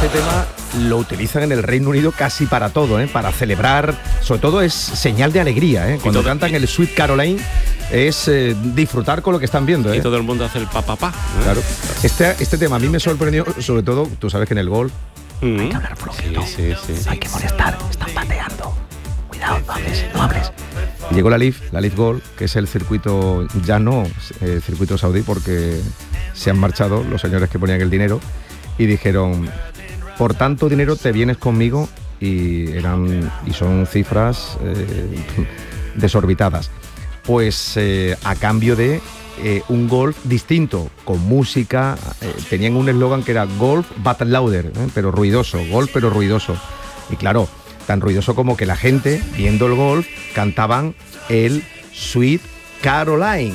este tema lo utilizan en el Reino Unido casi para todo, para celebrar, sobre todo es señal de alegría, cuando cantan el Sweet Caroline es disfrutar con lo que están viendo. Y todo el mundo hace el pa. Claro. Este tema a mí me sorprendió, sobre todo, tú sabes que en el golf hay que hablar flojito, sí. Hay que molestar, están pateando. Cuidado, no hables. Y llegó la Leaf Golf, que es el circuito, ya no circuito saudí, porque se han marchado los señores que ponían el dinero y dijeron, por tanto dinero te vienes conmigo, y son cifras desorbitadas. Pues a cambio de un golf distinto, con música, tenían un eslogan que era golf but louder, pero ruidoso, golf pero ruidoso. Y claro, tan ruidoso como que la gente, viendo el golf, cantaban el Sweet Caroline.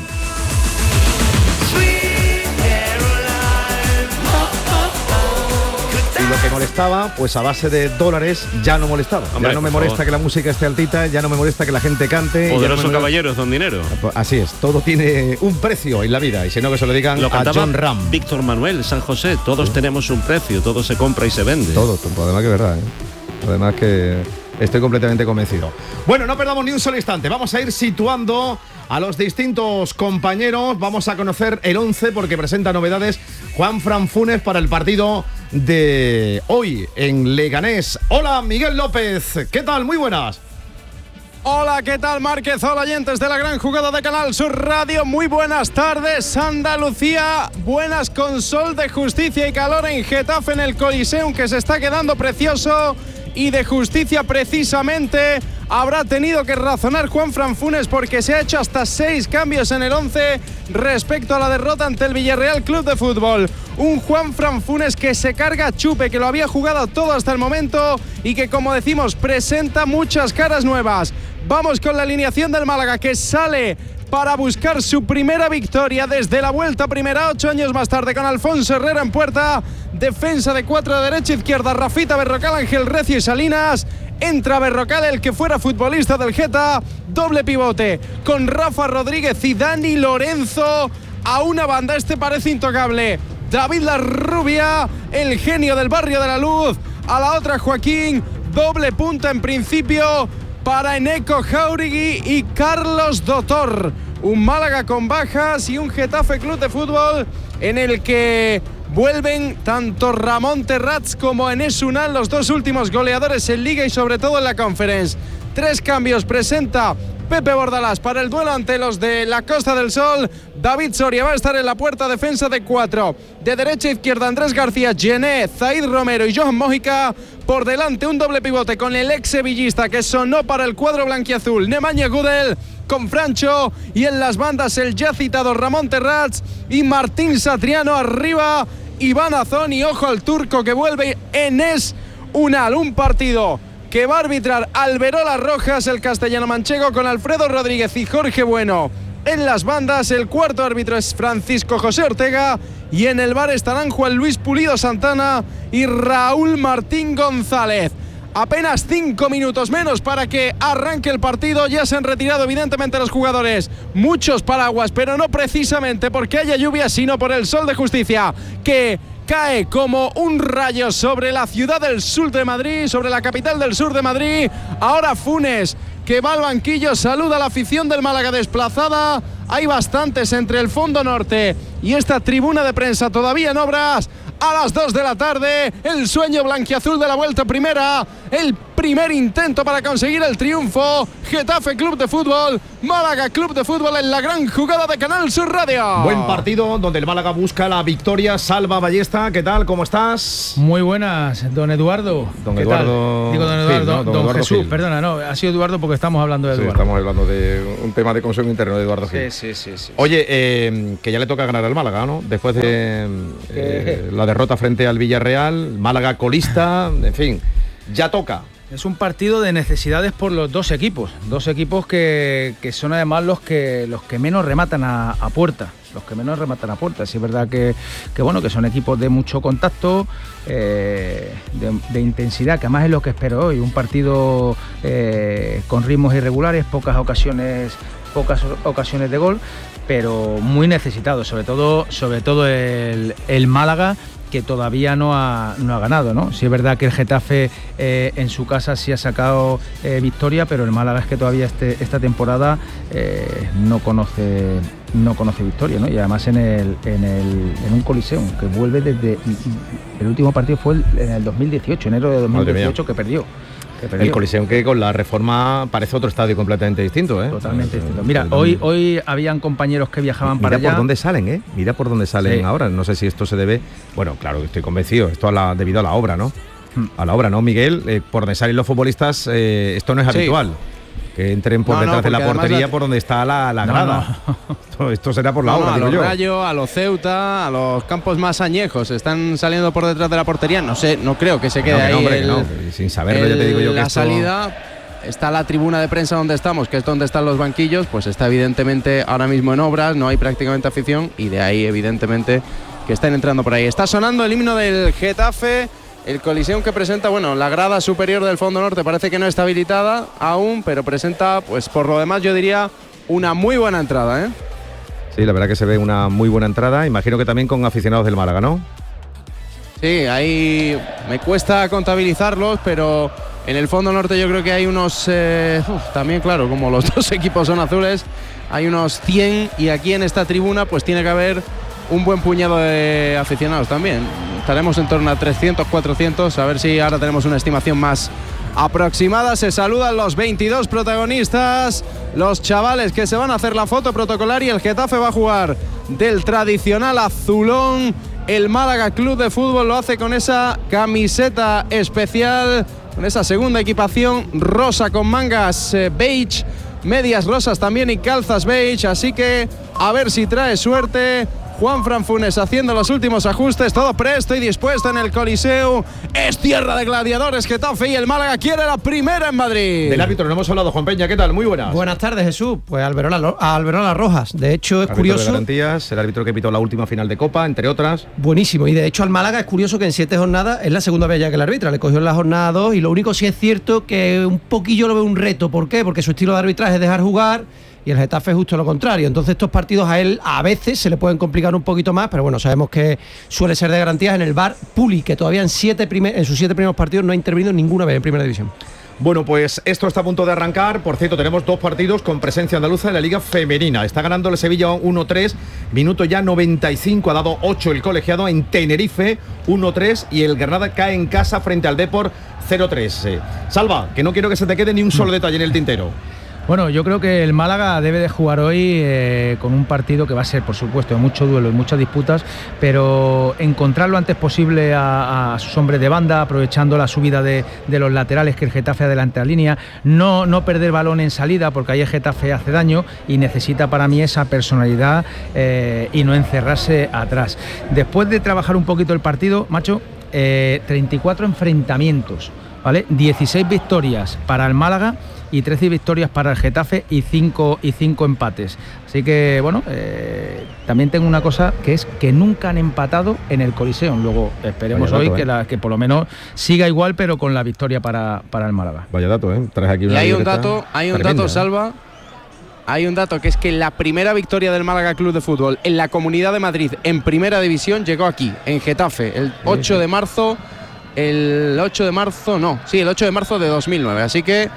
Y lo que molestaba, pues a base de dólares ya no molestaba. Hombre, ya no me molesta que la música esté altita, ya no me molesta que la gente cante. Poderosos caballeros don dinero. Así es, todo tiene un precio en la vida, y si no, que se lo digan a John Ram. Víctor Manuel, San José, todos tenemos un precio, todo se compra y se vende. Todo, además que es verdad, Además que estoy completamente convencido. Bueno, no perdamos ni un solo instante, vamos a ir situando a los distintos compañeros. Vamos a conocer el 11 porque presenta novedades Juanfran Funes para el partido de hoy en Leganés. Hola, Miguel López, ¿qué tal? Muy buenas. Hola, ¿qué tal, Márquez? Hola, oyentes de la gran jugada de Canal Sur Radio. Muy buenas tardes, Andalucía. Buenas con sol de justicia y calor en Getafe, en el Coliseum, que se está quedando precioso. Y de justicia precisamente habrá tenido que razonar Juanfran Funes, porque se ha hecho hasta 6 cambios en el 11 respecto a la derrota ante el Villarreal Club de Fútbol. Un Juanfran Funes que se carga a Chupe, que lo había jugado todo hasta el momento y que, como decimos, presenta muchas caras nuevas. Vamos con la alineación del Málaga, que sale para buscar su primera victoria desde la vuelta primera, 8 años más tarde, con Alfonso Herrera en puerta. Defensa de 4 de derecha, izquierda, Rafita, Berrocal, Ángel Recio y Salinas. Entra Berrocal, el que fuera futbolista del Geta. Doble pivote con Rafa Rodríguez y Dani Lorenzo. A una banda, este parece intocable, David Larrubia, el genio del barrio de la Luz. A la otra, Joaquín. Doble punta en principio para Eneco Jauregui y Carlos Dotor. Un Málaga con bajas y un Getafe Club de Fútbol en el que vuelven tanto Ramón Terrats como Enes Unal, los dos últimos goleadores en Liga y sobre todo en la Conference. 3 cambios presenta Pepe Bordalás para el duelo ante los de la Costa del Sol. David Soria va a estar en la puerta, defensa de 4. De derecha a izquierda, Andrés García, Gené, Zaid Romero y Johan Mójica. Por delante, un doble pivote con el ex sevillista que sonó para el cuadro blanquiazul, Nemanja Gudel, con Francho. Y en las bandas, el ya citado Ramón Terrats y Martín Satriano arriba. Iván Azón y ojo al turco que vuelve, Enes Unal. Un partido que va a arbitrar Alberola Rojas, el castellano manchego, con Alfredo Rodríguez y Jorge Bueno en las bandas. El cuarto árbitro es Francisco José Ortega y en el VAR estarán Juan Luis Pulido Santana y Raúl Martín González. Apenas 5 minutos menos para que arranque el partido. Ya se han retirado evidentemente los jugadores. Muchos paraguas, pero no precisamente porque haya lluvia, sino por el sol de justicia que cae como un rayo sobre la ciudad del sur de Madrid, sobre la capital del sur de Madrid. Ahora Funes, que va al banquillo, saluda a la afición del Málaga desplazada. Hay bastantes entre el fondo norte y esta tribuna de prensa todavía en obras. A las 2 de la tarde, el sueño blanquiazul de la vuelta primera, el primer intento para conseguir el triunfo. Getafe Club de Fútbol, Málaga Club de Fútbol en la gran jugada de Canal Sur Radio. Buen partido donde el Málaga busca la victoria. Salva Ballesta, ¿qué tal? ¿Cómo estás? Muy buenas, don Eduardo. Don Eduardo. Digo don Eduardo, Gil, ¿no? don Eduardo Jesús, Gil. perdona, no, ha sido Eduardo porque estamos hablando de Eduardo. Sí, estamos hablando de un tema de consumo interno de Eduardo Gil. Sí. Oye, que ya le toca ganar al Málaga, ¿no? Después de la derrota frente al Villarreal, Málaga colista, en fin, ya toca. Es un partido de necesidades por los dos equipos que son además los que menos rematan a puerta. Los que menos rematan a puerta. Sí, es verdad que bueno, que son equipos de mucho contacto, de intensidad, que además es lo que espero hoy. Un partido con ritmos irregulares, pocas ocasiones de gol, pero muy necesitado, sobre todo el Málaga, que todavía no ha ganado, ¿no? Sí es verdad que el Getafe en su casa sí ha sacado victoria, pero el Málaga es que todavía esta temporada no conoce victoria, ¿no? Y además en un Coliseum que vuelve desde el último partido fue en el 2018, enero de 2018, que perdió. El Coliseum, que con la reforma parece otro estadio completamente distinto, ¿eh? Totalmente distinto. Mira, hoy habían compañeros que viajaban para allá. Mira por dónde salen, ¿eh? Mira por dónde salen ahora. No sé si esto se debe... Bueno, claro, estoy convencido. Esto debido a la obra, ¿no? A la obra, ¿no, Miguel? Por donde salen los futbolistas, esto no es habitual. Que entren por detrás de la portería por donde está la grada. Esto será por la obra, digo yo. A los Rayo, a los Ceuta, a los campos más añejos están saliendo por detrás de la portería. No sé, no creo que se quede ahí sin saberlo, ya te digo yo que la salida. Está la tribuna de prensa donde estamos, que es donde están los banquillos, pues está evidentemente ahora mismo en obras, no hay prácticamente afición y de ahí evidentemente que están entrando por ahí. Está sonando el himno del Getafe. El Coliseum que presenta, bueno, la grada superior del fondo norte parece que no está habilitada aún, pero presenta, pues por lo demás yo diría, una muy buena entrada, ¿eh? Sí, la verdad que se ve una muy buena entrada. Imagino que también con aficionados del Málaga, ¿no? Sí, ahí me cuesta contabilizarlos, pero en el fondo norte yo creo que hay unos, también claro, como los dos equipos son azules, hay unos 100 y aquí en esta tribuna pues tiene que haber un buen puñado de aficionados también. Estaremos en torno a 300, 400, a ver si ahora tenemos una estimación más aproximada. Se saludan los 22 protagonistas, los chavales que se van a hacer la foto protocolar y el Getafe va a jugar del tradicional azulón. El Málaga Club de Fútbol lo hace con esa camiseta especial, con esa segunda equipación rosa con mangas beige, medias rosas también y calzas beige, así que a ver si trae suerte. Juanfran Funes haciendo los últimos ajustes, todo presto y dispuesto en el Coliseo. Es tierra de gladiadores, Getafe, y el Málaga quiere la primera en Madrid. Del árbitro no hemos hablado, Juan Peña, ¿qué tal? Muy buenas. Buenas tardes, Jesús. Pues Alberola Rojas. De hecho, es curioso. De garantías, el árbitro que pitó la última final de Copa, entre otras. Buenísimo. Y de hecho, al Málaga es curioso que en 7 jornadas es la segunda vez ya que el árbitra le cogió en la jornada 2. Y lo único sí es cierto que un poquillo lo veo un reto. ¿Por qué? Porque su estilo de arbitraje es dejar jugar. Y el Getafe es justo lo contrario. Entonces estos partidos a él a veces se le pueden complicar un poquito más, pero bueno, sabemos que suele ser de garantías. En el VAR, Puli, que todavía en sus 7 primeros partidos no ha intervenido ninguna vez en Primera División. Bueno, pues esto está a punto de arrancar. Por cierto, tenemos 2 partidos con presencia andaluza en la Liga Femenina. Está ganando el Sevilla 1-3, minuto ya 95, ha dado 8 el colegiado en Tenerife, 1-3, y el Granada cae en casa frente al Depor 0-3. Salva, que no quiero que se te quede ni un solo detalle en el tintero. Bueno, yo creo que el Málaga debe de jugar hoy con un partido que va a ser, por supuesto, de mucho duelo y muchas disputas, pero encontrar lo antes posible a sus hombres de banda, aprovechando la subida de los laterales que el Getafe adelante a la línea, no perder balón en salida, porque ahí el Getafe hace daño y necesita para mí esa personalidad y no encerrarse atrás. Después de trabajar un poquito el partido, macho, 34 enfrentamientos, ¿vale? 16 victorias para el Málaga y 13 victorias para el Getafe y 5 empates. Así que, bueno, también tengo una cosa, que es que nunca han empatado en el Coliseum. Luego esperemos hoy que por lo menos siga igual, pero con la victoria para el Málaga. Vaya dato, ¿eh? Traes aquí una y hay un dato, Salva. Hay un dato, que es que la primera victoria del Málaga Club de Fútbol en la Comunidad de Madrid en Primera División llegó aquí, en Getafe, el 8 de marzo. El 8 de marzo de 2009. Así que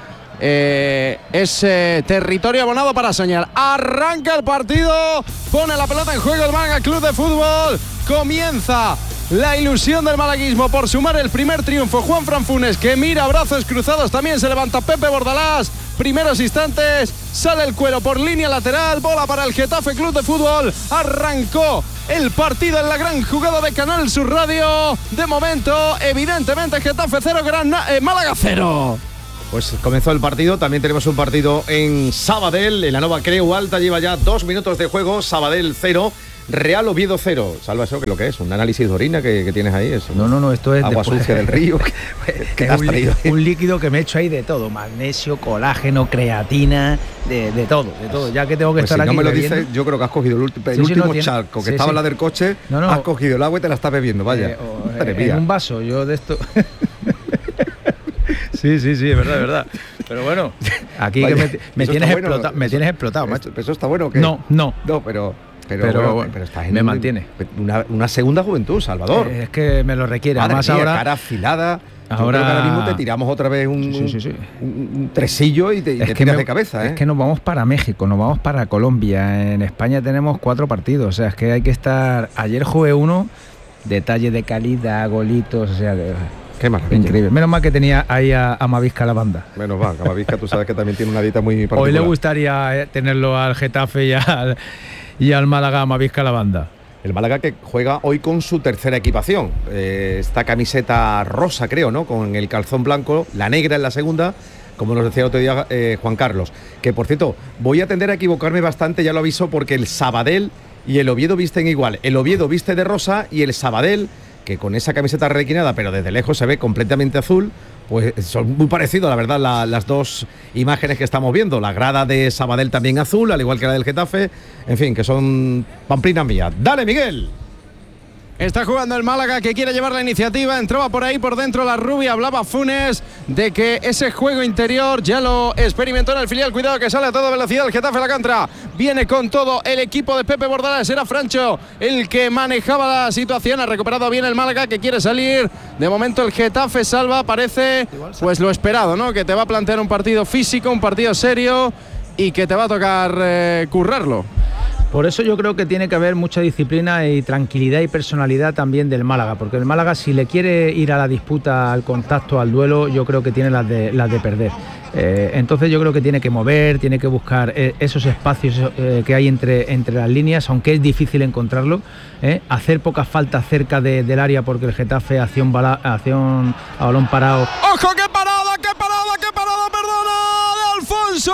es territorio abonado para soñar. Arranca el partido, pone la pelota en juego el Málaga Club de Fútbol. Comienza la ilusión del malaguismo por sumar el primer triunfo. Juanfran Funes, que mira, brazos cruzados, también se levanta Pepe Bordalás. Primeros instantes, sale el cuero por línea lateral, bola para el Getafe Club de Fútbol. Arrancó el partido en la gran jugada de Canal Sur Radio. De momento, evidentemente, Getafe 0, Málaga 0. Pues comenzó el partido. También tenemos un partido en Sabadell, en la Nova Creu Alta. Lleva ya 2 minutos de juego. Sabadell 0, Real Oviedo 0. Salva, ¿eso qué es lo que es? ¿Un análisis de orina que tienes ahí? Eso, no, esto es agua sucia del río. ¿Qué has traído? Un líquido que me he hecho ahí de todo: magnesio, colágeno, creatina, de todo. Ya que tengo que estar si aquí. Si no me lo dices, yo creo que has cogido el último charco que estaba en la del coche. Has cogido el agua y te la estás bebiendo, vaya. En un vaso, yo de esto. Sí, es verdad. Pero bueno, aquí vaya, que me tienes explotado, macho. ¿Eso está bueno o qué? No. Pero pero estás en me mantiene. Una segunda juventud, Salvador. Es que me lo requiere. Madre Además, mía, ahora cara afilada. Ahora... Yo creo que ahora mismo te tiramos otra vez un tresillo y te tiras de cabeza. Es que nos vamos para México, nos vamos para Colombia. En España tenemos 4 partidos. O sea, es que hay que estar... Ayer jugué uno, detalle de calidad, golitos, o sea... Qué maravilla. Increíble. Menos mal que tenía ahí a Mavisca la banda. Menos mal, que Mavisca tú sabes que también tiene una dieta muy particular. Hoy le gustaría tenerlo al Getafe y al Málaga, a Mavisca la banda. El Málaga que juega hoy con su tercera equipación. Esta camiseta rosa, creo, ¿no? Con el calzón blanco, la negra en la segunda, como nos decía el otro día Juan Carlos. Que, por cierto, voy a tender a equivocarme bastante, ya lo aviso, porque el Sabadell y el Oviedo visten igual. El Oviedo viste de rosa y el Sabadell, que con esa camiseta requinada, pero desde lejos se ve completamente azul, pues son muy parecidos, la verdad, las dos imágenes que estamos viendo. La grada de Sabadell también azul, al igual que la del Getafe. En fin, que son pamplinas mías. ¡Dale, Miguel! Está jugando el Málaga, que quiere llevar la iniciativa. Entraba por ahí por dentro la rubia. Hablaba Funes de que ese juego interior ya lo experimentó en el filial. Cuidado que sale a toda velocidad el Getafe a la contra. Viene con todo el equipo de Pepe Bordalás. Era Francho el que manejaba la situación. Ha recuperado bien el Málaga, que quiere salir. De momento el Getafe salva. Parece pues lo esperado, ¿no? Que te va a plantear un partido físico, un partido serio y que te va a tocar currarlo. Por eso yo creo que tiene que haber mucha disciplina y tranquilidad y personalidad también del Málaga, porque el Málaga, si le quiere ir a la disputa, al contacto, al duelo, yo creo que tiene las de perder. Entonces yo creo que tiene que mover, tiene que buscar esos espacios que hay entre las líneas, aunque es difícil encontrarlo, hacer pocas faltas cerca del área, porque el Getafe acción a balón parado. ¡Ojo, qué parada, perdona! ¡De Alfonso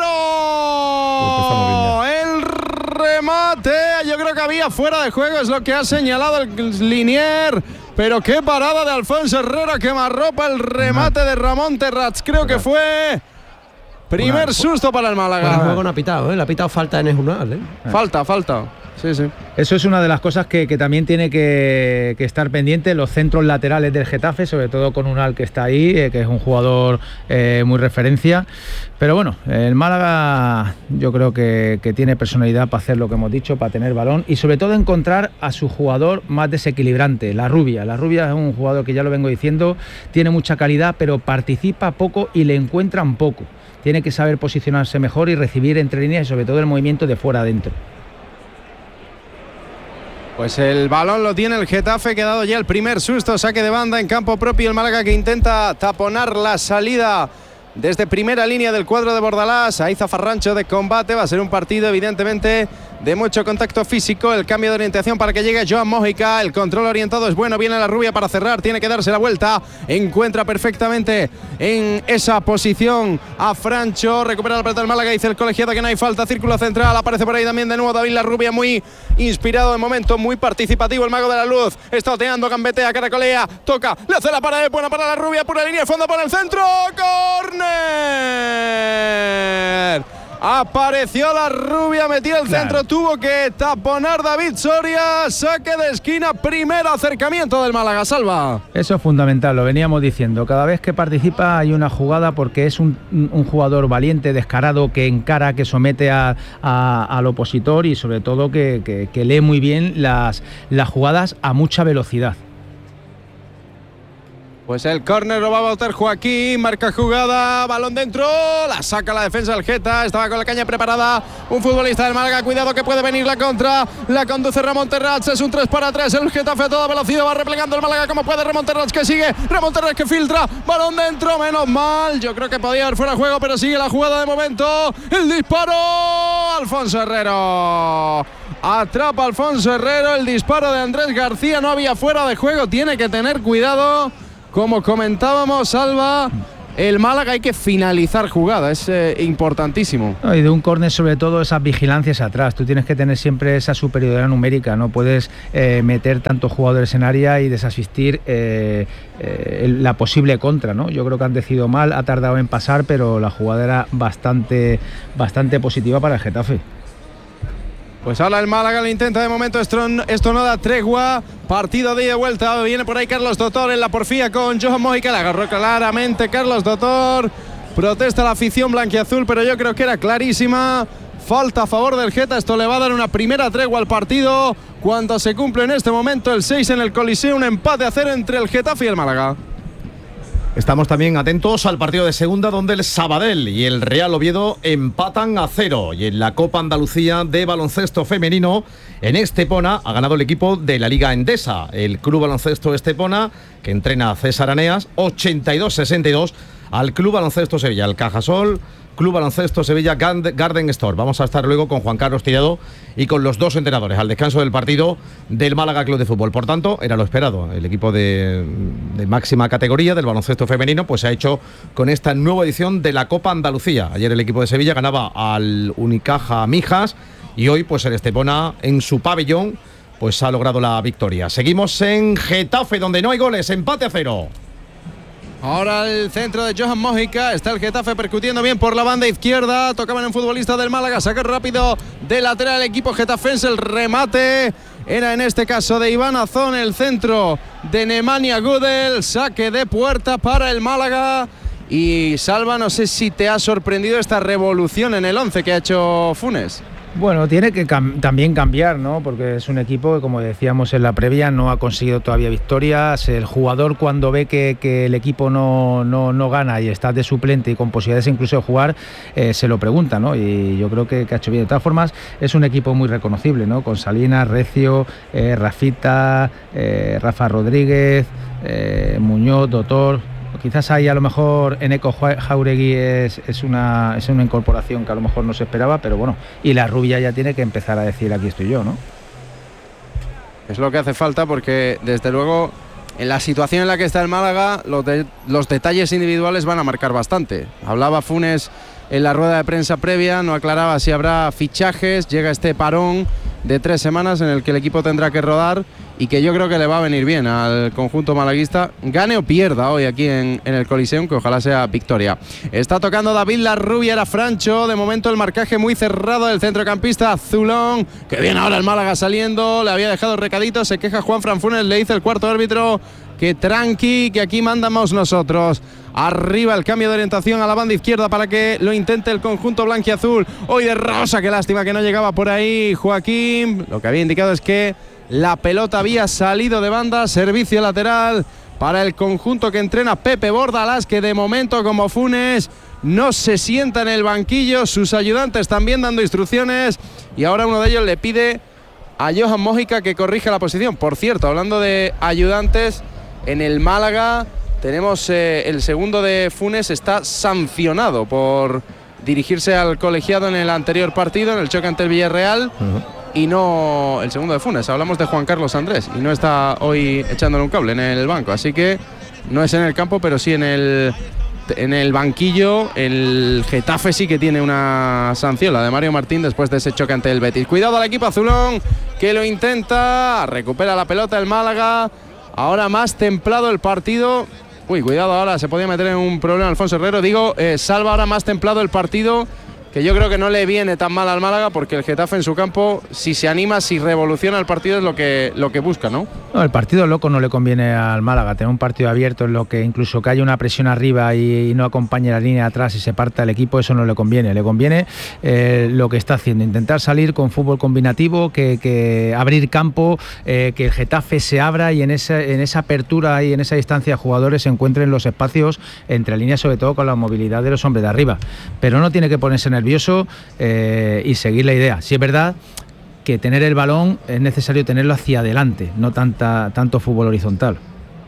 Herrero! El remate, yo creo que había fuera de juego, es lo que ha señalado el linier. Pero qué parada de Alfonso Herrera, que arropa el remate de Ramón Terrats. Creo que fue primer susto para el Málaga. El juego no ha pitado, le ha pitado falta en Ejunal. Falta. Sí. Eso es una de las cosas que también tiene que estar pendiente, los centros laterales del Getafe, sobre todo con Unal, que está ahí, que es un jugador muy referencia. Pero bueno, el Málaga yo creo que tiene personalidad para hacer lo que hemos dicho, para tener balón y sobre todo encontrar a su jugador más desequilibrante, la Rubia. La Rubia es un jugador que, ya lo vengo diciendo, tiene mucha calidad, pero participa poco y le encuentran poco. Tiene que saber posicionarse mejor y recibir entre líneas y sobre todo el movimiento de fuera adentro. Pues el balón lo tiene el Getafe, que ha dado ya el primer susto, saque de banda en campo propio. El Málaga, que intenta taponar la salida desde primera línea del cuadro de Bordalás. Ahí zafarrancho de combate, va a ser un partido evidentemente de mucho contacto físico. El cambio de orientación para que llegue Joan Mójica, el control orientado es bueno, viene la Rubia para cerrar, tiene que darse la vuelta, encuentra perfectamente en esa posición a Francho, recupera la pelota del Málaga, dice el colegiado que no hay falta, círculo central, aparece por ahí también de nuevo David La Rubia, muy inspirado de momento, muy participativo el mago de la luz, está oteando, gambetea, caracolea, toca, le hace la pared, buena para La Rubia, pura línea de fondo por el centro, ¡córner! Apareció La Rubia, metió el centro, tuvo que taponar David Soria, saque de esquina, primer acercamiento del Málaga, Salva. Eso es fundamental, lo veníamos diciendo, cada vez que participa hay una jugada, porque es un jugador valiente, descarado, que encara, que somete al opositor y sobre todo que lee muy bien las jugadas a mucha velocidad. Pues el córner lo va a botar Joaquín, marca jugada, balón dentro, la saca la defensa del Geta, estaba con la caña preparada un futbolista del Málaga, cuidado que puede venir la contra, la conduce Ramón Terrats, es un 3-3, el Getafe a toda velocidad, va replegando el Málaga como puede, Ramón Terrats que sigue, Ramón Terrats que filtra, balón dentro, menos mal, yo creo que podía haber fuera de juego, pero sigue la jugada de momento, el disparo, Alfonso Herrero. Atrapa Alfonso Herrero, el disparo de Andrés García, no había fuera de juego, tiene que tener cuidado. Como comentábamos, Salva, el Málaga hay que finalizar jugada, es importantísimo. Y de un córner, sobre todo, esas vigilancias atrás. Tú tienes que tener siempre esa superioridad numérica, no puedes meter tantos jugadores en área y desasistir la posible contra, ¿no? Yo creo que han decidido mal, ha tardado en pasar, pero la jugada era bastante positiva para el Getafe. Pues ahora el Málaga lo intenta de momento, esto no da tregua, partido de ida y vuelta, viene por ahí Carlos Dotor en la porfía con Joan Mójica, la agarró claramente Carlos Dotor, protesta la afición blanquiazul, pero yo creo que era clarísima, falta a favor del Geta. Esto le va a dar una primera tregua al partido cuando se cumple en este momento el 6 en el Coliseo, un empate a 0 entre el Getafe y el Málaga. Estamos también atentos al partido de segunda, donde el Sabadell y el Real Oviedo empatan a 0. Y en la Copa Andalucía de baloncesto femenino, en Estepona ha ganado el equipo de la Liga Endesa, el Club Baloncesto Estepona, que entrena a César Aneas, 82-62 al Club Baloncesto Sevilla, el Cajasol Club Baloncesto Sevilla Garden Store. Vamos a estar luego con Juan Carlos Tirado y con los dos entrenadores al descanso del partido del Málaga Club de Fútbol. Por tanto, era lo esperado. El equipo de máxima categoría del baloncesto femenino pues se ha hecho con esta nueva edición de la Copa Andalucía. Ayer el equipo de Sevilla ganaba al Unicaja Mijas y hoy pues el Estepona en su pabellón pues ha logrado la victoria. Seguimos en Getafe, donde no hay goles, empate a 0. Ahora el centro de Johan Mójica. Está el Getafe percutiendo bien por la banda izquierda. Tocaban en futbolista del Málaga. Saque rápido de lateral el equipo getafense. El remate era en este caso de Iván Azón. El centro de Nemanja Gudel. Saque de puerta para el Málaga. Y Salva, no sé si te ha sorprendido esta revolución en el 11 que ha hecho Funes. Bueno, tiene que también cambiar, ¿no? Porque es un equipo que, como decíamos en la previa, no ha conseguido todavía victorias. El jugador, cuando ve que el equipo no gana y está de suplente y con posibilidades incluso de jugar, se lo pregunta, ¿no? Y yo creo que ha hecho bien. De todas formas, es un equipo muy reconocible, ¿no? Con Salinas, Recio, Rafita, Rafa Rodríguez, Muñoz, Doctor. Quizás ahí a lo mejor Eneco Jauregui es una incorporación que a lo mejor no se esperaba, pero bueno, y la rubia ya tiene que empezar a decir aquí estoy yo, ¿no? Es lo que hace falta porque desde luego en la situación en la que está el Málaga los detalles individuales van a marcar bastante. Hablaba Funes en la rueda de prensa previa, no aclaraba si habrá fichajes, llega este parón de 3 semanas en el que el equipo tendrá que rodar y que yo creo que le va a venir bien al conjunto malaguista, gane o pierda hoy aquí en el Coliseum, que ojalá sea victoria. Está tocando David La Rubia, era Francho, de momento el marcaje muy cerrado del centrocampista Azulón, que viene ahora el Málaga saliendo, le había dejado recadito, se queja Juan Fran Funes, le dice el cuarto árbitro que tranqui, que aquí mandamos nosotros. Arriba el cambio de orientación a la banda izquierda para que lo intente el conjunto blanquiazul. Hoy de Rosa, qué lástima que no llegaba por ahí Joaquín. Lo que había indicado es que la pelota había salido de banda. Servicio lateral para el conjunto que entrena Pepe Bordalás, que de momento, como Funes, no se sienta en el banquillo. Sus ayudantes también dando instrucciones. Y ahora uno de ellos le pide a Johan Mójica que corrija la posición. Por cierto, hablando de ayudantes, en el Málaga tenemos el segundo de Funes, está sancionado por dirigirse al colegiado en el anterior partido, en el choque ante el Villarreal. Y no el segundo de Funes, hablamos de Juan Carlos Andrés, y no está hoy echándole un cable en el banco, así que no es en el campo, pero sí en el banquillo. El Getafe sí que tiene una sanción, la de Mario Martín, después de ese choque ante el Betis. Cuidado al equipo azulón, que lo intenta, recupera la pelota el Málaga. Ahora más templado el partido. Uy, cuidado, ahora se podía meter en un problema Alfonso Herrero. Salva ahora más templado el partido, que yo creo que no le viene tan mal al Málaga, porque el Getafe en su campo, si se anima, si revoluciona el partido, es lo que busca, ¿no? No, el partido loco no le conviene al Málaga, tener un partido abierto en lo que incluso que haya una presión arriba y no acompañe la línea de atrás y se parta el equipo, eso no le conviene. Le conviene lo que está haciendo, intentar salir con fútbol combinativo, que abrir campo, que el Getafe se abra y en esa apertura y en esa distancia jugadores se encuentren los espacios entre líneas, sobre todo con la movilidad de los hombres de arriba. Pero no tiene que ponerse nervioso y seguir la idea. Sí es verdad que tener el balón es necesario tenerlo hacia adelante, no tanto fútbol horizontal.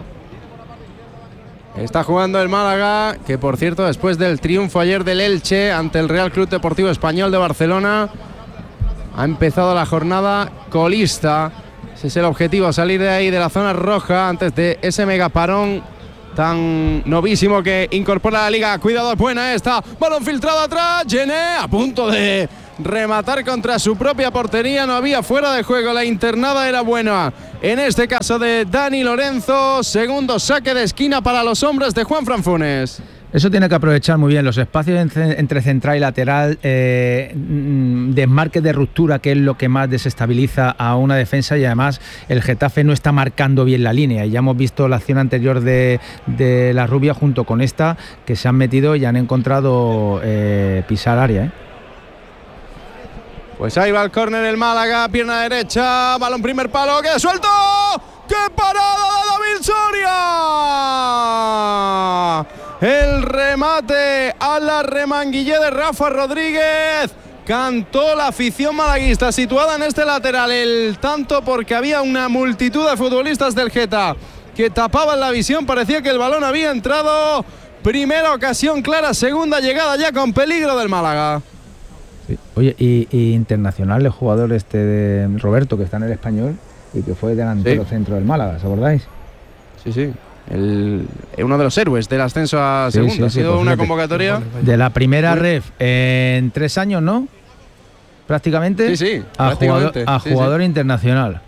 Está jugando el Málaga, que por cierto, después del triunfo ayer del Elche ante el Real Club Deportivo Español de Barcelona, ha empezado la jornada colista. Ese es el objetivo, salir de ahí, de la zona roja, antes de ese megaparón tan novísimo que incorpora la Liga. Cuidado, buena esta, balón filtrado atrás, Gené a punto de rematar contra su propia portería, no había fuera de juego, la internada era buena, en este caso de Dani Lorenzo. Segundo saque de esquina para los hombres de Juan Fran Funes. Eso tiene que aprovechar muy bien los espacios entre central y lateral, desmarque de ruptura, que es lo que más desestabiliza a una defensa, y además el Getafe no está marcando bien la línea, y ya hemos visto la acción anterior de La Rubia junto con esta, que se han metido y han encontrado pisar área, Pues ahí va el córner el Málaga, pierna derecha, balón primer palo, que suelto. ¡Qué parada de David Soria! El remate a la remanguillé de Rafa Rodríguez. Cantó la afición malaguista situada en este lateral el tanto porque había una multitud de futbolistas del Geta que tapaban la visión. Parecía que el balón había entrado. Primera ocasión clara, segunda llegada ya con peligro del Málaga. Sí. Oye, y internacional el jugador de Roberto, que está en el Español y que fue delantero centro del Málaga, ¿os acordáis? Sí. Uno de los héroes del ascenso a segunda. Ha sido pues una convocatoria de la primera ref en 3 años, ¿no? Prácticamente. Sí, a jugador internacional.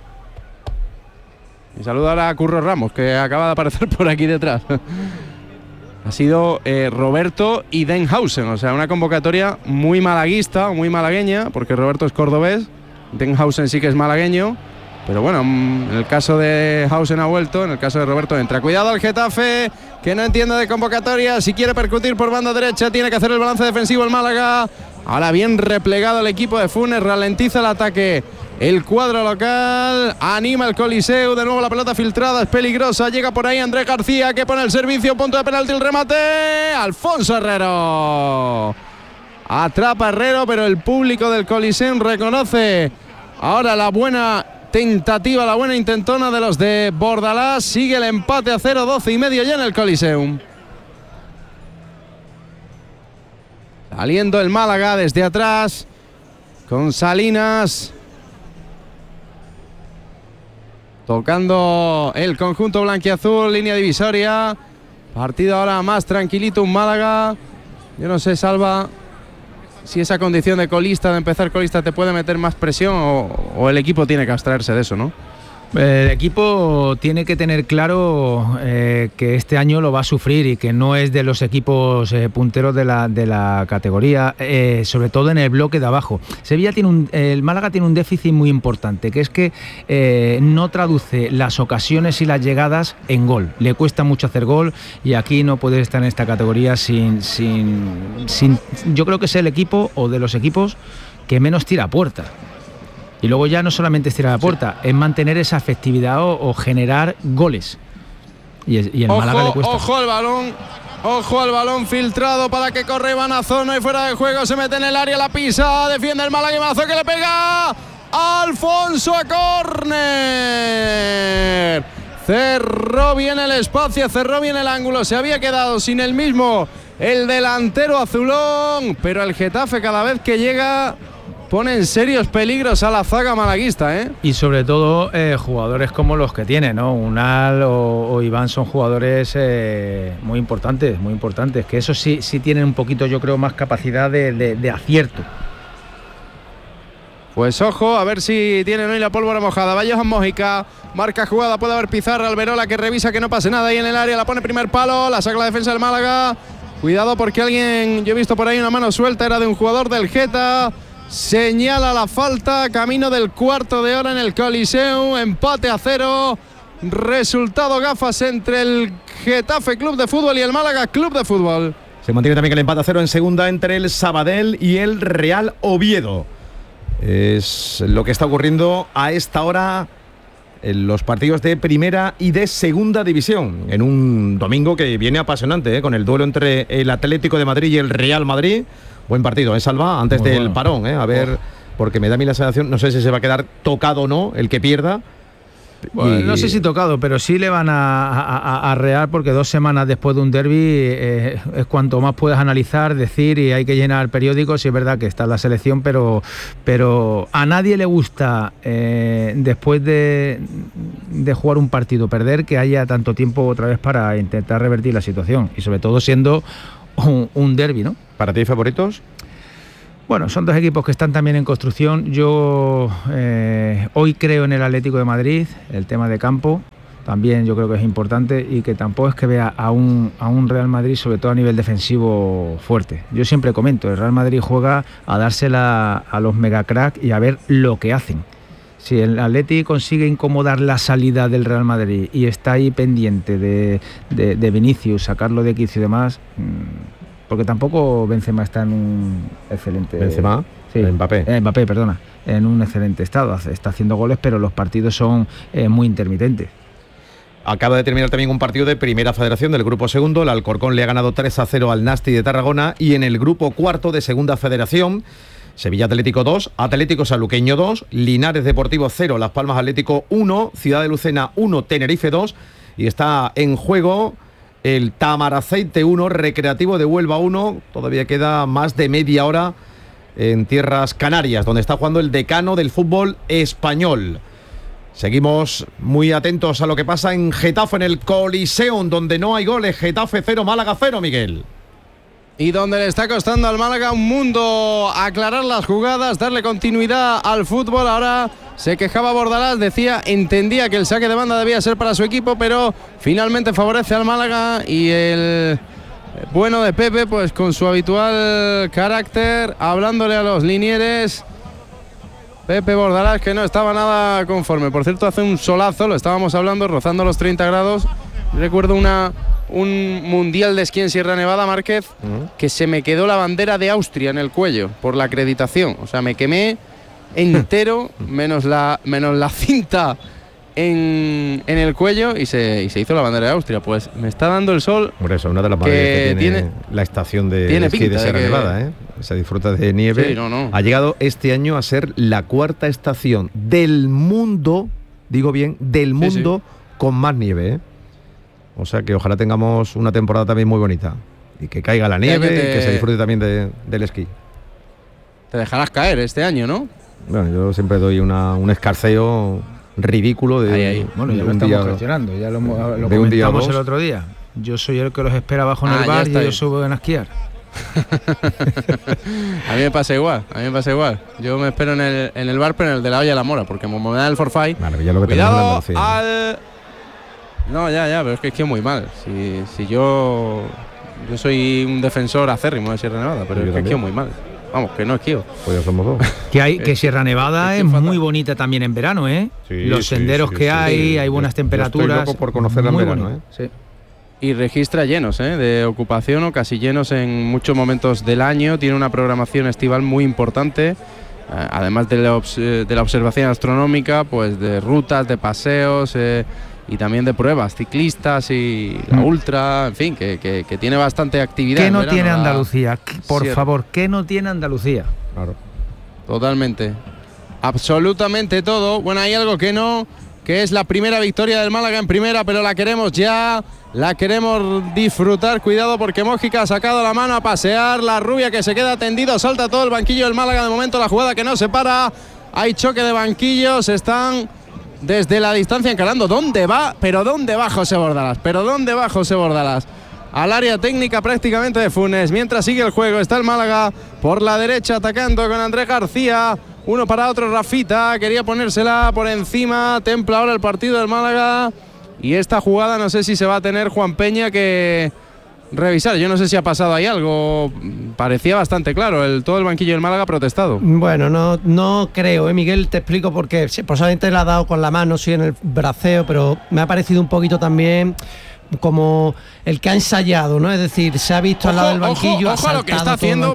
Y saludo ahora a Curro Ramos, que acaba de aparecer por aquí detrás. Ha sido Roberto y Denhausen, o sea, una convocatoria muy malaguista, muy malagueña, porque Roberto es cordobés, Denhausen sí que es malagueño, pero bueno, en el caso de Hausen ha vuelto, en el caso de Roberto entra. Cuidado al Getafe, que no entiende de convocatoria, si quiere percutir por banda derecha tiene que hacer el balance defensivo el Málaga. Ahora bien replegado el equipo de Funes, ralentiza el ataque el cuadro local, anima el Coliseo, de nuevo la pelota filtrada, es peligrosa, llega por ahí Andrés García, que pone el servicio, punto de penalti, el remate, Alfonso Herrero. Atrapa Herrero, pero el público del Coliseo reconoce ahora la buena tentativa, la buena intentona de los de Bordalás. Sigue el empate a 0, 12:30 ya en el Coliseum. Saliendo el Málaga desde atrás con Salinas. Tocando el conjunto blanquiazul, línea divisoria. Partido ahora más tranquilito, un Málaga. Yo no sé, Salva, si esa condición de colista, de empezar colista, te puede meter más presión o el equipo tiene que abstraerse de eso, ¿no? El equipo tiene que tener claro que este año lo va a sufrir y que no es de los equipos punteros de la categoría, sobre todo en el bloque de abajo. El Málaga tiene un déficit muy importante, que es que no traduce las ocasiones y las llegadas en gol. Le cuesta mucho hacer gol y aquí no puede estar en esta categoría sin yo creo que es el equipo o de los equipos que menos tira a puerta. Y luego ya no solamente es tirar a la puerta, es mantener esa efectividad o generar goles. Y el Málaga le cuesta. Ojo al balón filtrado para que corre Manazono y fuera de juego se mete en el área, la pisa, defiende el Málaga y Manazono que le pega Alfonso a córner. Cerró bien el espacio, cerró bien el ángulo, se había quedado sin el mismo el delantero azulón, pero el Getafe cada vez que llega pone en serios peligros a la zaga malaguista, ¿eh? Y sobre todo jugadores como los que tiene, ¿no? Unal o Iván son jugadores muy importantes, que eso sí tienen un poquito, yo creo, más capacidad de acierto. Pues ojo, a ver si tienen hoy la pólvora mojada. Va Johan Mójica, marca jugada, puede haber pizarra, Alberola que revisa que no pase nada ahí en el área, la pone primer palo, la saca la defensa del Málaga. Cuidado porque alguien, yo he visto por ahí una mano suelta, era de un jugador del Geta. Señala la falta, camino del cuarto de hora en el Coliseo, empate a 0, resultado gafas entre el Getafe Club de Fútbol y el Málaga Club de Fútbol. Se mantiene también el empate a 0 en segunda entre el Sabadell y el Real Oviedo. Es lo que está ocurriendo a esta hora en los partidos de primera y de segunda división, en un domingo que viene apasionante, con el duelo entre el Atlético de Madrid y el Real Madrid. Buen partido, Salva, antes muy del bueno. Parón, a ver, porque me da a mí la sensación, no sé si se va a quedar tocado o no el que pierda. Bueno, no sé si tocado, pero sí le van a arrear, porque 2 semanas después de un derbi es cuanto más puedes analizar, decir, y hay que llenar periódicos. Y es verdad que está en la selección, pero a nadie le gusta después de jugar un partido perder, que haya tanto tiempo otra vez para intentar revertir la situación, y sobre todo siendo un derbi, ¿no? ¿Para ti favoritos? Bueno, son 2 equipos que están también en construcción. Yo hoy creo en el Atlético de Madrid, el tema de campo también yo creo que es importante, y que tampoco es que vea a un Real Madrid, sobre todo a nivel defensivo, fuerte. Yo siempre comento, el Real Madrid juega a dársela a los megacracks y a ver lo que hacen. Si el Atleti consigue incomodar la salida del Real Madrid y está ahí pendiente de Vinicius, sacarlo de quicio y demás, porque tampoco Benzema está en un excelente... Benzema Sí, Mbappé, perdona, en un excelente estado, está haciendo goles, pero los partidos son muy intermitentes. Acaba de terminar también un partido de Primera Federación del grupo segundo. El Alcorcón le ha ganado 3-0 al Nasti de Tarragona. Y en el grupo cuarto de Segunda Federación, Sevilla Atlético 2, Atlético Sanluqueño 2, Linares Deportivo 0, Las Palmas Atlético 1, Ciudad de Lucena 1, Tenerife 2. Y está en juego el Tamaraceite 1, Recreativo de Huelva 1. Todavía queda más de media hora en tierras canarias, donde está jugando el decano del fútbol español. Seguimos muy atentos a lo que pasa en Getafe, en el Coliseum, donde no hay goles. Getafe 0, Málaga 0, Miguel. Y donde le está costando al Málaga un mundo aclarar las jugadas, darle continuidad al fútbol. Ahora se quejaba Bordalás, entendía que el saque de banda debía ser para su equipo, pero finalmente favorece al Málaga. Y el bueno de Pepe, pues con su habitual carácter, hablándole a los linieres. Pepe Bordalás, que no estaba nada conforme. Por cierto, hace un solazo, lo estábamos hablando, rozando los 30 grados. Recuerdo un mundial de esquí en Sierra Nevada, Márquez, que se me quedó la bandera de Austria en el cuello por la acreditación. O sea, me quemé entero, menos la cinta en el cuello, y se hizo la bandera de Austria. Pues me está dando el sol. Por eso, una de las maravillas que tiene la estación de esquí de Sierra Nevada, ¿eh? Se disfruta de nieve. Sí, no. Ha llegado este año a ser la cuarta estación del mundo, digo bien, del mundo, con más nieve, ¿eh? O sea que ojalá tengamos una temporada también muy bonita. Y que caiga la nieve y que se disfrute también del esquí. Te dejarás caer este año, ¿no? Bueno, yo siempre doy un escarceo ridículo de Bueno, ya lo estamos gestionando, ya lo comentamos el otro día. Yo soy el que los espera abajo en el bar y ellos suben a esquiar. A mí me pasa igual. Yo me espero en el bar, pero en el de la olla de la Mora, porque como me da el forfait. Cuidado al... No, ya, pero es que esquío muy mal. Si yo soy un defensor acérrimo de Sierra Nevada, pero es que esquío muy mal. Vamos, que no esquío. Pues ya somos dos. Que Sierra Nevada es muy bonita también en verano, ¿eh? Sí, los senderos que hay buenas temperaturas. Estoy loco por conocerla en verano, ¿eh? Sí. Y registra llenos, de ocupación o casi llenos en muchos momentos del año. Tiene una programación estival muy importante, además de la observación astronómica, pues de rutas, de paseos y también de pruebas ciclistas y la ultra, en fin, que tiene bastante actividad. ¿Qué no tiene Andalucía? Por favor, ¿qué no tiene Andalucía? Claro. Totalmente. Absolutamente todo. Bueno, hay algo que es la primera victoria del Málaga en primera, pero la queremos ya, la queremos disfrutar. Cuidado porque Mójica ha sacado la mano a pasear, la rubia que se queda tendido, salta todo el banquillo del Málaga. De momento la jugada que no se para, hay choque de banquillos, están desde la distancia encarando. ¿Dónde va? ¿Pero dónde va José Bordalás? Al área técnica prácticamente de Funes. Mientras sigue el juego, está el Málaga por la derecha atacando con Andrés García. Uno para otro, Rafita, quería ponérsela por encima. Templa ahora el partido del Málaga. Y esta jugada no sé si se va a tener Juan Peña que revisar. Yo no sé si ha pasado ahí algo. Parecía bastante claro. Todo el banquillo del Málaga ha protestado. Bueno, no creo, Miguel, te explico por qué. Posiblemente le ha dado con la mano, sí, en el braceo, pero me ha parecido un poquito también como el que ha ensayado, ¿no? Es decir, se ha visto al lado del banquillo, ojo a lo que está haciendo.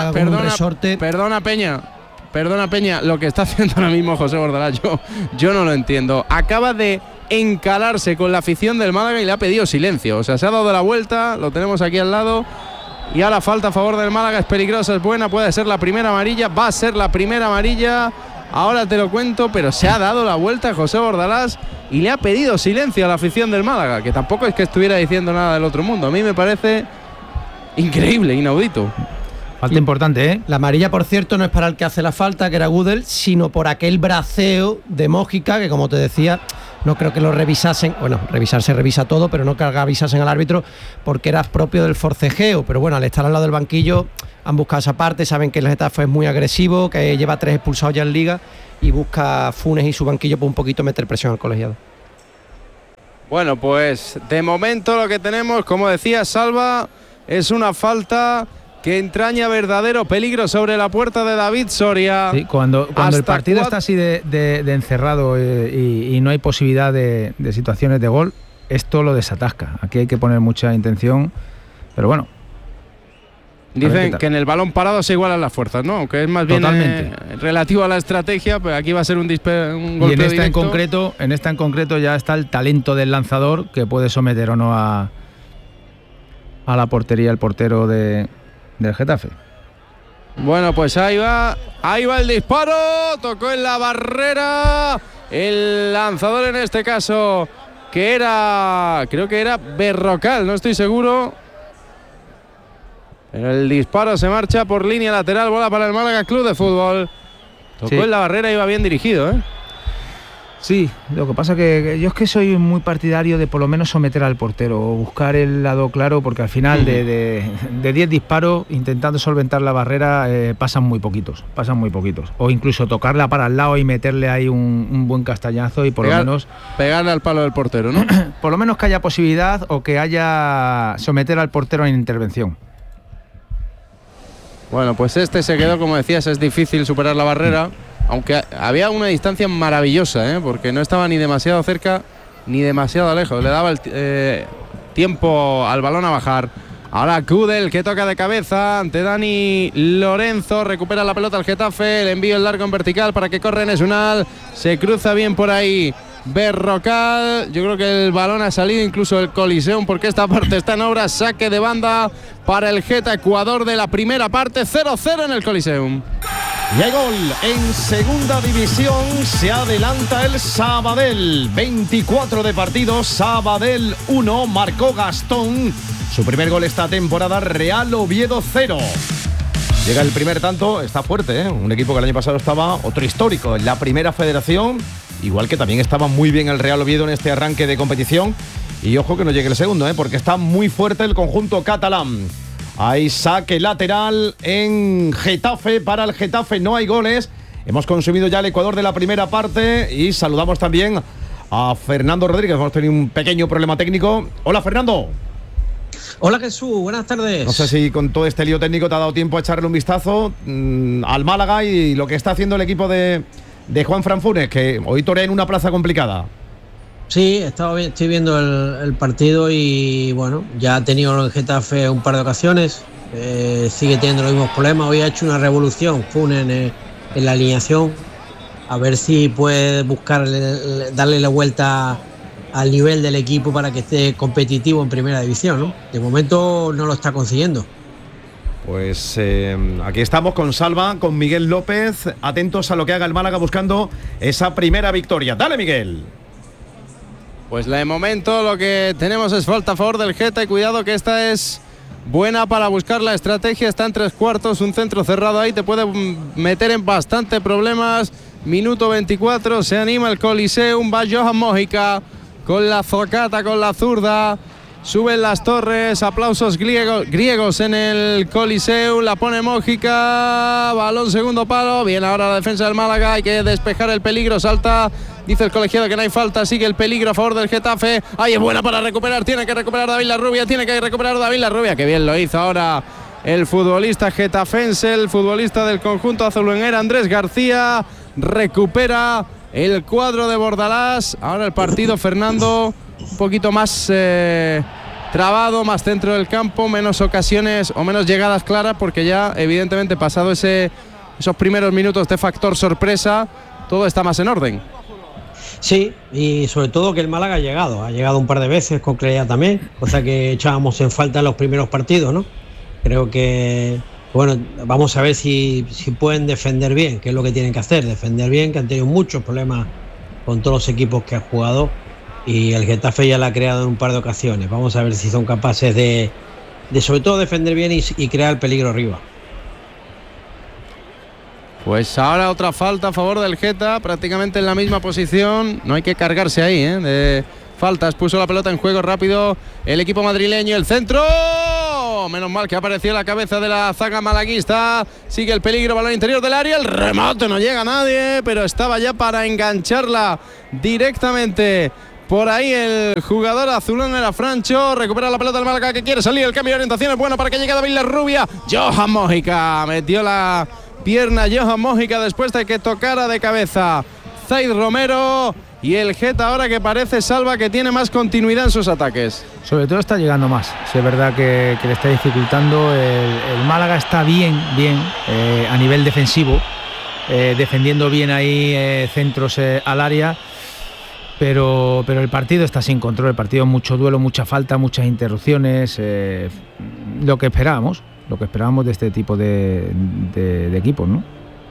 Perdona Peña, lo que está haciendo ahora mismo José Bordalás, yo no lo entiendo. Acaba de encalarse con la afición del Málaga y le ha pedido silencio. O sea, se ha dado la vuelta, lo tenemos aquí al lado. Y ahora falta a favor del Málaga, es peligrosa, es buena, puede ser la primera amarilla, va a ser la primera amarilla. Ahora te lo cuento, pero se ha dado la vuelta José Bordalás y le ha pedido silencio a la afición del Málaga, que tampoco es que estuviera diciendo nada del otro mundo. A mí me parece increíble, inaudito. Falta importante, ¿eh? La amarilla, por cierto, no es para el que hace la falta, que era Gudel, sino por aquel braceo de Mójica, que como te decía, no creo que lo revisasen. Bueno, revisar se revisa todo, pero no que avisasen al árbitro porque era propio del forcejeo. Pero bueno, al estar al lado del banquillo han buscado esa parte, saben que el Getafe es muy agresivo, que lleva 3 expulsados ya en Liga y busca Funes y su banquillo por un poquito meter presión al colegiado. Bueno, pues de momento lo que tenemos, como decía Salva, es una falta que entraña verdadero peligro sobre la puerta de David Soria. Sí, cuando el partido está así de encerrado y no hay posibilidad de situaciones de gol, esto lo desatasca. Aquí hay que poner mucha intención, pero bueno. Dicen que en el balón parado se igualan las fuerzas, ¿no? Aunque es más bien relativo a la estrategia, pues aquí va a ser un golpe directo. En esta en concreto ya está el talento del lanzador, que puede someter o no a la portería el portero del Getafe. Bueno, pues ahí va el disparo, tocó en la barrera el lanzador en este caso, creo que era Berrocal, no estoy seguro. Pero el disparo se marcha por línea lateral, bola para el Málaga Club de Fútbol. Tocó en la barrera y iba bien dirigido, ¿eh? Sí, lo que pasa que yo es que soy muy partidario de por lo menos someter al portero o buscar el lado claro, porque al final de 10 disparos intentando solventar la barrera pasan muy poquitos. O incluso tocarla para el lado y meterle ahí un buen castañazo y por lo menos pegarle al palo del portero, ¿no? Por lo menos que haya posibilidad o que haya someter al portero en intervención. Bueno, pues se quedó, como decías, es difícil superar la barrera, aunque había una distancia maravillosa, porque no estaba ni demasiado cerca ni demasiado lejos, le daba el tiempo al balón a bajar. Ahora Kudel, que toca de cabeza ante Dani Lorenzo, recupera la pelota al Getafe, el envío en largo en vertical para que corre Enes Unal, se cruza bien por ahí Berrocal, yo creo que el balón ha salido incluso del Coliseum porque esta parte está en obra, saque de banda para el Geta Ecuador de la primera parte, 0-0 en el Coliseum. Y hay gol en segunda división, se adelanta el Sabadell, 24 de partido, Sabadell 1, marcó Gastón, su primer gol esta temporada, Real Oviedo 0. Llega el primer tanto, está fuerte, un equipo que el año pasado estaba otro histórico en la primera federación, igual que también estaba muy bien el Real Oviedo en este arranque de competición. Y ojo que no llegue el segundo, porque está muy fuerte el conjunto catalán. Hay saque lateral en Getafe, para el Getafe no hay goles. Hemos consumido ya el Ecuador de la primera parte y saludamos también a Fernando Rodríguez. Hemos tenido un pequeño problema técnico. Hola, Fernando. Hola, Jesús, buenas tardes. No sé si con todo este lío técnico te ha dado tiempo a echarle un vistazo al Málaga y lo que está haciendo el equipo de Juan Fran Funes, que hoy torea en una plaza complicada. Sí, estoy viendo el partido y bueno, ya ha tenido el Getafe un par de ocasiones, sigue teniendo los mismos problemas. Hoy ha hecho una revolución Funes en la alineación, a ver si puede buscar darle la vuelta al nivel del equipo para que esté competitivo en primera división, ¿no? De momento no lo está consiguiendo. Pues aquí estamos con Salva, con Miguel López, atentos a lo que haga el Málaga buscando esa primera victoria. Dale, Miguel. Pues de momento lo que tenemos es falta a favor del Geta y cuidado que esta es buena para buscar la estrategia. Está en 3/4, un centro cerrado ahí te puede meter en bastante problemas. Minuto 24, se anima el Coliseum, va Johan Mójica con la zocata, con la zurda. Suben las torres, aplausos griegos en el Coliseum, la pone Mójica, balón segundo palo, bien ahora la defensa del Málaga, hay que despejar el peligro, salta, dice el colegiado que no hay falta, sigue el peligro a favor del Getafe, ahí es buena para recuperar, tiene que recuperar David Larrubia, que bien lo hizo ahora el futbolista getafense, el futbolista del conjunto azulgrana Andrés García, recupera el cuadro de Bordalás, ahora el partido, Fernando, un poquito más trabado, más centro del campo, menos ocasiones o menos llegadas claras, porque ya evidentemente pasado esos primeros minutos de factor sorpresa, todo está más en orden. Sí, y sobre todo que el Málaga ha llegado un par de veces con claridad también, cosa que echábamos en falta en los primeros partidos, ¿no? Creo que, bueno, vamos a ver si pueden defender bien, que es lo que tienen que hacer, defender bien, que han tenido muchos problemas con todos los equipos que han jugado. Y el Getafe ya la ha creado en un par de ocasiones. Vamos a ver si son capaces de sobre todo defender bien y crear el peligro arriba. Pues ahora otra falta a favor del Geta, prácticamente en la misma posición. No hay que cargarse ahí, de faltas. Puso la pelota en juego rápido el equipo madrileño. El centro. Menos mal que apareció la cabeza de la zaga malaguista. Sigue el peligro, balón interior del área. El remate no llega a nadie, pero estaba ya para engancharla directamente. Por ahí el jugador azulón era Francho, recupera la pelota del Málaga que quiere salir, el cambio de orientación es bueno para que llegue David Larrubia. Johan Mójica, metió la pierna Johan Mójica después de que tocara de cabeza Zaid Romero. y el Geta ahora que parece, Salva, que tiene más continuidad en sus ataques. Sobre todo está llegando más. Sí, es verdad que le está dificultando. El Málaga está bien a nivel defensivo, defendiendo bien ahí centros al área, pero el partido está sin control. El partido, mucho duelo, mucha falta, muchas interrupciones. Lo que esperábamos de este tipo de equipos, ¿no?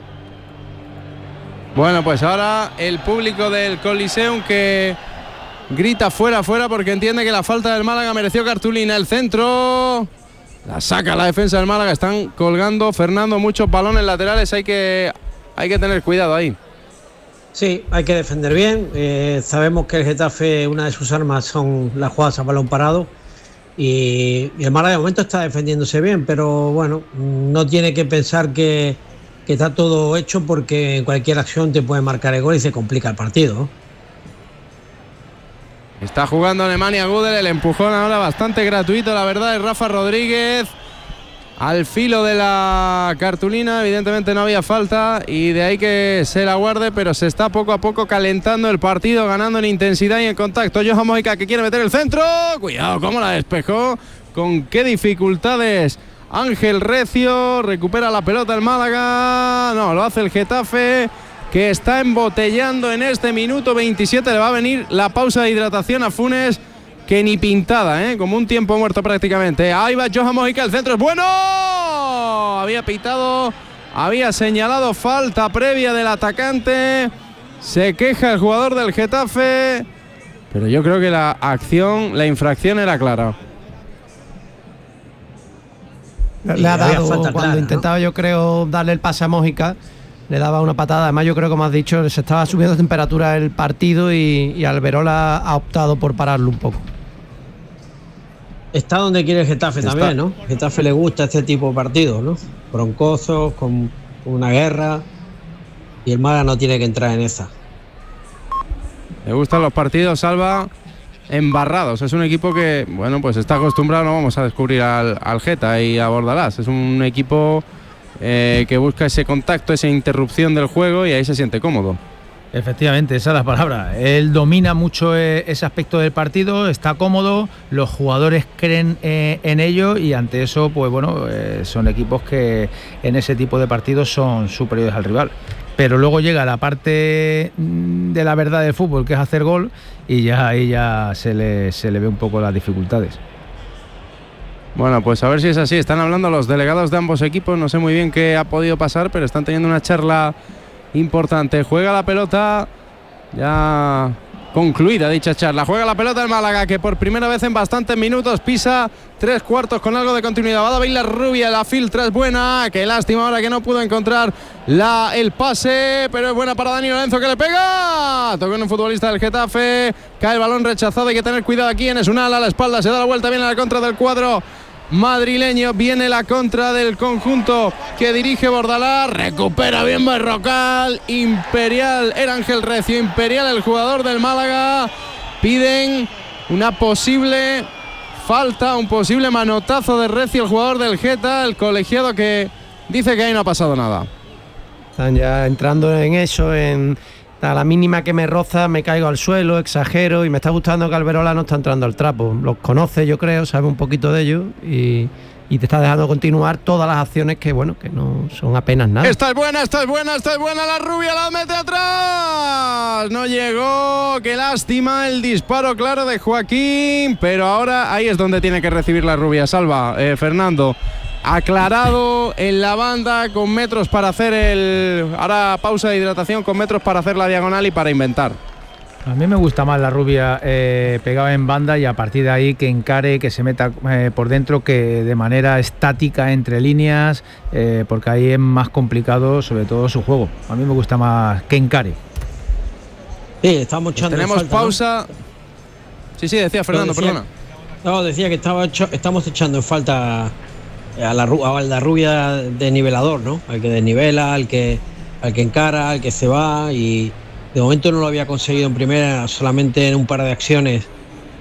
Bueno, pues ahora el público del Coliseum que grita fuera porque entiende que la falta del Málaga mereció cartulina. El centro la saca la defensa del Málaga. Están colgando, Fernando, muchos balones laterales. Hay que tener cuidado ahí. Sí, hay que defender bien. Sabemos que el Getafe, una de sus armas son las jugadas a balón parado. Y el Málaga de momento está defendiéndose bien, pero bueno, no tiene que pensar que está todo hecho, porque en cualquier acción te puede marcar el gol y se complica el partido, ¿no? Está jugando Alemania Gudel, el empujón ahora bastante gratuito, la verdad, es Rafa Rodríguez al filo de la cartulina. Evidentemente no había falta y de ahí que se la guarde, pero se está poco a poco calentando el partido, ganando en intensidad y en contacto. Johan Mojica, que quiere meter el centro, cuidado cómo la despejó, con qué dificultades Ángel Recio. Recupera la pelota el Málaga, no, lo hace el Getafe, que está embotellando en este minuto 27. Le va a venir la pausa de hidratación a Funes, que ni pintada, como un tiempo muerto prácticamente. Ahí va Johan Mojica, el centro es bueno. Había pitado, había señalado falta previa del atacante. Se queja el jugador del Getafe, pero yo creo que la infracción era clara. Le ha dado falta cuando clara, intentaba, yo creo, darle el pase a Mojica, le daba una patada. Además, yo creo, como has dicho, se estaba subiendo temperatura el partido y Alberola ha optado por pararlo un poco. Está donde quiere el Getafe también, ¿no? El Getafe le gusta este tipo de partidos, ¿no? Broncosos, con una guerra, y el Málaga no tiene que entrar en esa. Le gustan los partidos, Salva, embarrados. Es un equipo que, bueno, pues está acostumbrado, no vamos a descubrir al Geta y a Bordalás. Es un equipo que busca ese contacto, esa interrupción del juego, y ahí se siente cómodo. Efectivamente, esa es la palabra. Él domina mucho ese aspecto del partido, está cómodo, los jugadores creen en ello, y ante eso, pues bueno, son equipos que en ese tipo de partidos son superiores al rival. Pero luego llega la parte de la verdad del fútbol, que es hacer gol, y ya ahí ya se le ve un poco las dificultades. Bueno, pues a ver si es así. Están hablando los delegados de ambos equipos, no sé muy bien qué ha podido pasar, pero están teniendo una charla importante. Juega la pelota, ya concluida dicha charla. Juega la pelota el Málaga, que por primera vez en bastantes minutos pisa 3/4 con algo de continuidad. Va David Larrubia, la filtra es buena. Qué lástima ahora que no pudo encontrar el pase, pero es buena para Dani Lorenzo, que le pega. Tocó en un futbolista del Getafe. Cae el balón rechazado, hay que tener cuidado aquí en Esunal. A la espalda se da la vuelta, viene a la contra del cuadro madrileño, viene la contra del conjunto que dirige Bordalás, recupera bien Berrocal, Imperial, era Ángel Recio, Imperial el jugador del Málaga, piden una posible falta, un posible manotazo de Recio, el jugador del Geta, el colegiado, que dice que ahí no ha pasado nada. Están ya entrando en eso, a la mínima que me roza me caigo al suelo, exagero, y me está gustando que Alberola no está entrando al trapo. Los conoce, yo creo, sabe un poquito de ellos, y te está dejando continuar todas las acciones que, bueno, que no son apenas nada. Esta es buena, la Rubia la mete atrás, no llegó, qué lástima el disparo claro de Joaquín, pero ahora ahí es donde tiene que recibir la Rubia. Salva, Fernando, aclarado en la banda, con metros para hacer ahora pausa de hidratación, con metros para hacer la diagonal y para inventar. A mí me gusta más la Rubia pegada en banda, y a partir de ahí que encare, que se meta por dentro, que de manera estática entre líneas, porque ahí es más complicado, sobre todo su juego. A mí me gusta más que encare. Sí, estamos echando Tenemos falta, pausa, ¿no? Sí, decía Fernando, perdona. No, decía que estamos echando en falta a la Rubia de nivelador, ¿no? Al que desnivela, al que encara, al que se va, y de momento no lo había conseguido en primera, solamente en un par de acciones